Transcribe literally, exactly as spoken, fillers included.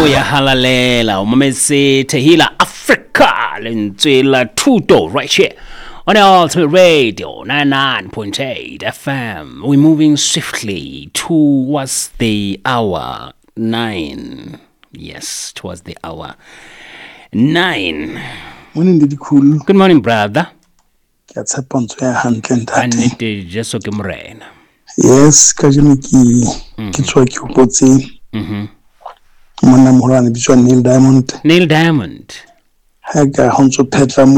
Halalela, Umamese Tehila Africa, Lenzuela Tudo, right here on the Ultimate Radio ninety-nine point eight F M. We're moving swiftly towards the hour nine. Yes, towards the hour nine. Morning, Didi Cool. Good morning, brother. That's a ponzo ya handle And it is just okay, rain. Yes, Kajimiki, Kitwaki Upotsi. Mm-hmm. Mwana Murani, Neil Diamond. Neil Diamond. Haga Honso Petra.